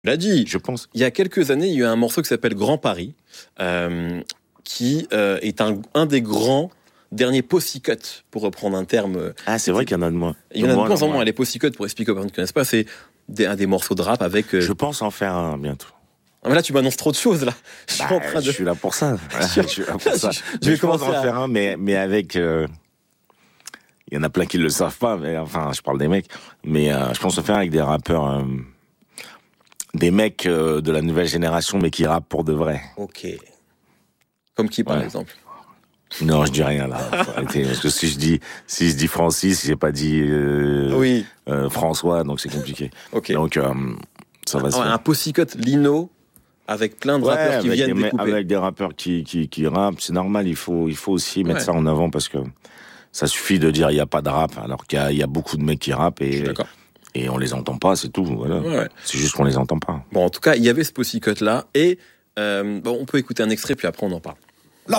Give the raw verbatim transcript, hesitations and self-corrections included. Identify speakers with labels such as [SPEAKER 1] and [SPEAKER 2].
[SPEAKER 1] l'a dit.
[SPEAKER 2] Je pense.
[SPEAKER 1] Il y a quelques années, il y a eu un morceau qui s'appelle Grand Paris, euh, qui euh, est un, un des grands derniers pussycuts, pour reprendre un terme.
[SPEAKER 2] Ah, c'est vrai qu'il y en a de moins.
[SPEAKER 1] Il y en a de moins en moins. Les pussycuts, pour expliquer aux personnes qui ne connaissent pas, c'est des, un des morceaux de rap avec... Euh...
[SPEAKER 2] Je pense en faire un bientôt.
[SPEAKER 1] Ah, mais là, tu m'annonces trop de choses, là. Je suis
[SPEAKER 2] bah,
[SPEAKER 1] en train de...
[SPEAKER 2] Je suis là pour ça. je suis là pour ça. Je, je vais commencer à en faire un, mais, mais avec... Euh... Il y en a plein qui ne le savent pas, mais enfin, je parle des mecs. Mais euh, je pense en faire avec des rappeurs... Euh... Des mecs euh, de la nouvelle génération, mais qui rappent pour de vrai.
[SPEAKER 1] Ok. Comme qui, par ouais. exemple?
[SPEAKER 2] Non, je dis rien là. Faut arrêter, parce que si je dis, si je dis Francis, j'ai pas dit euh,
[SPEAKER 1] oui.
[SPEAKER 2] euh, François, donc c'est compliqué.
[SPEAKER 1] Ok.
[SPEAKER 2] Donc euh, ça va.
[SPEAKER 1] Ah,
[SPEAKER 2] se
[SPEAKER 1] ouais,
[SPEAKER 2] faire.
[SPEAKER 1] Un pussycut Lino avec plein de
[SPEAKER 2] ouais,
[SPEAKER 1] rappeurs qui
[SPEAKER 2] avec
[SPEAKER 1] viennent
[SPEAKER 2] des,
[SPEAKER 1] découper.
[SPEAKER 2] Avec des rappeurs qui qui qui rappent, c'est normal. Il faut il faut aussi mettre ouais. ça en avant parce que ça suffit de dire il y a pas de rap alors qu'il y a il y a beaucoup de mecs qui rappent et.
[SPEAKER 1] D'accord.
[SPEAKER 2] Et on les entend pas, c'est tout. Voilà.
[SPEAKER 1] Ouais.
[SPEAKER 2] C'est juste qu'on les entend pas.
[SPEAKER 1] Bon, en tout cas, il y avait ce pussycut là et euh, bon, on peut écouter un extrait puis après on en parle.